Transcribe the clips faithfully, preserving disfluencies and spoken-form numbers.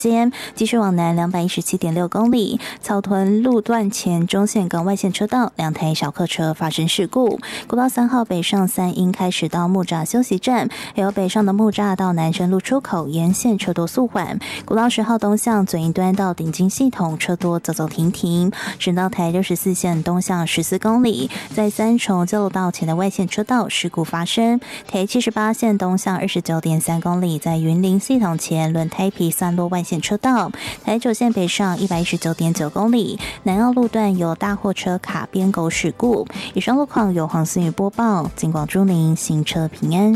间继续往南两百一十七点六公里，草屯路段前中线跟外线车道两台小客车发生事故。国道三号北上三鹰开始到木栅休息站，还有北上的木栅到南深路出口沿线车多速缓。国道十号东向左营端到顶金系统车多走走停停。省道台六十四线东向十四公里，在三重交流道前的外线车道事故发生。台七十八线东向二十九点三公里，在云林系统前轮胎皮散落外线车道。台九线北上一百一十九点九公里，南澳路段有大货车卡边沟事故。以上路况由黄思雨播报，警广祝您行车平安。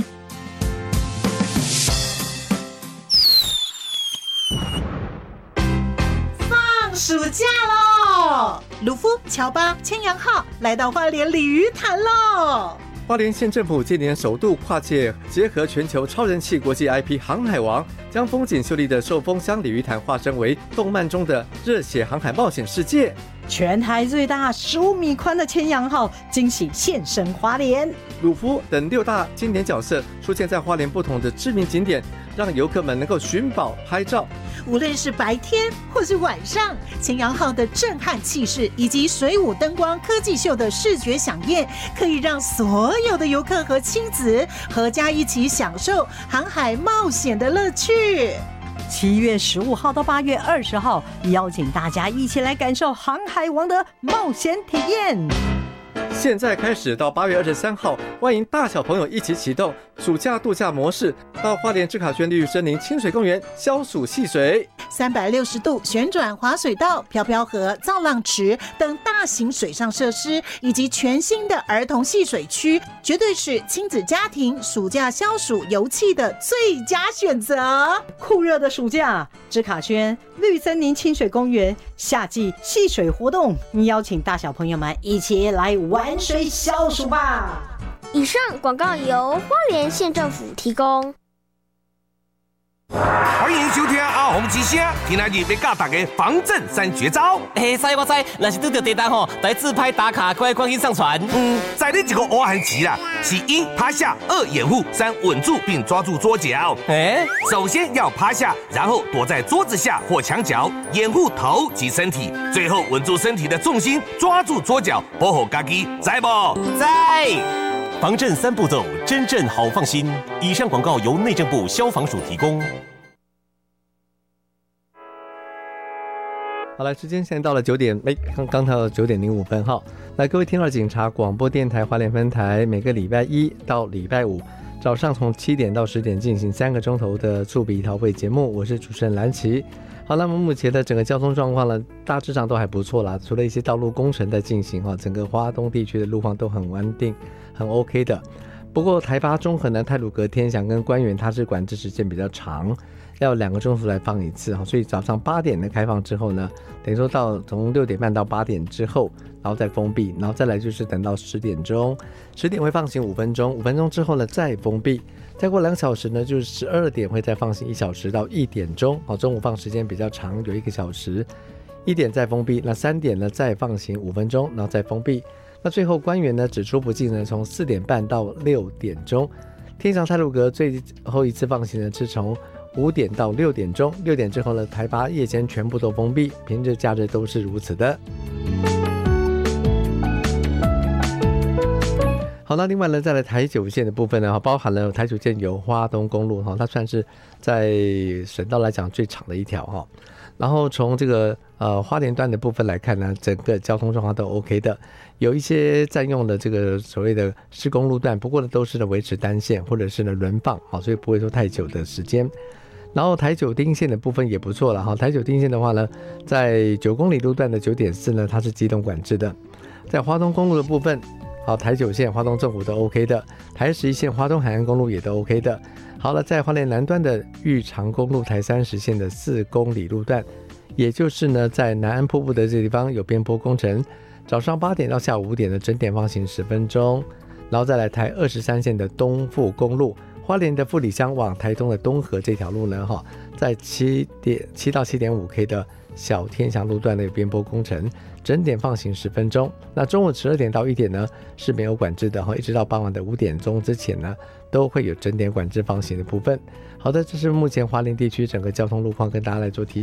放暑假喽！鲁夫、乔巴、千阳号来到花莲鲤鱼潭喽！ 花莲县政府今年首度跨界结合全球超人气国际 I P 航海王，将风景秀丽的寿丰乡鲤鱼潭化身为动漫中的热血航海冒险世界。 全台最大十五米宽的千阳号惊喜现身花莲， 鲁夫等六大经典角色出现在花莲不同的知名景点，让游客们能够寻宝拍照。 无论是白天或是晚上，千阳号的震撼气势以及水舞灯光科技秀的视觉飨宴，可以让所有的游客和亲子合家一起享受航海冒险的乐趣。 七月十五号到八月二十号，邀请大家一起来感受航海王的冒险体验。 现在开始到八月二十三号，欢迎大小朋友一起启动暑假度假模式，到花莲志卡轩绿屿森林清水公园消暑戏水， 三百六十度旋转滑水道、漂漂河、造浪池等大型水上设施，以及全新的儿童戏水区，绝对是亲子家庭暑假消暑游憩的最佳选择。 酷热的暑假，志卡轩绿森林清水公园夏季戏水活动，邀请大小朋友们一起来玩水消暑吧。 以上广告由花莲县政府提供。 欢迎收听阿红之声，今仔日要教大家防震三绝招。 嘿，知我知，若是拄到地震吼，来自拍打卡，快快去上传。 嗯，在你一个乌汉棋啦，是一趴下，二掩护，三稳住并抓住桌角。 哎， 首先要趴下，然后躲在桌子下或墙角，掩护头及身体，最后稳住身体的重心，抓住桌角，保护家己，知不？ 在。 防震三步骤，真正好放心。以上广告由内政部消防署提供。 好了，时间现在到了九点，哎，刚刚到九点零五分哈。那各位听到警察广播电台花莲分台，每个礼拜一到礼拜五早上从七点到十点进行三个钟头的触笔逃会节目，我是主持人蓝琪。好，那么目前的整个交通状况呢，大致上都还不错啦，除了一些道路工程在进行哈，整个花东地区的路况都很稳定，很 OK 的。不过台八中和呢、太鲁阁、天祥跟关原，它是管制时间比较长，要两个钟头来放一次哈，所以早上八点的开放之后呢，等于说到从六点半到八点之后，然后再封闭，然后再来就是等到十点钟，十点会放行五分钟，五分钟之后呢再封闭。再过两小时呢，就是十二点会再放行一小时到一点钟，好，中午放时间比较长，有一个小时，一点再封闭，那三点呢再放行五分钟，然后再封闭。那最后官员呢只出不进呢，从四点半到六点钟。天祥太鲁阁最后一次放行呢是从五点到六点钟，六点之后呢，台八夜间全部都封闭，平日假日都是如此的。好，那另外呢，再来台九线的部分呢，包含了台九线有花东公路哈，它算是在省道来讲最长的一条哈。然后从这个呃花莲段的部分来看呢，整个交通状况都 OK 的，有一些占用的这个所谓的施工路段，不过呢都是呢维持单线或者是呢轮放，好，所以不会说太久的时间。然后台九丁线的部分也不错了哈，台九丁线的话呢，在九公里路段的 九点四 呢，它是机动管制的，在花东公路的部分。好，台九线花东政府都 OK 的，台十一线花东海岸公路也都 OK 的。好了，在花莲南端的玉长公路台三十线的四公里路段，也就是呢在南安瀑布的这地方有边坡工程，早上八点到下午五点的整点放行十分钟。然后再来台二十三线的东富公路，花莲的富里乡往台东的东河这条路呢，哈，在七点七到七点五 K 的小天祥路段的边坡工程，整点放行十分钟。那中午十二点到一点呢是没有管制的，一直到傍晚的五点钟之前呢，都会有整点管制放行的部分。好的，这是目前花莲地区整个交通路况跟大家来做提醒。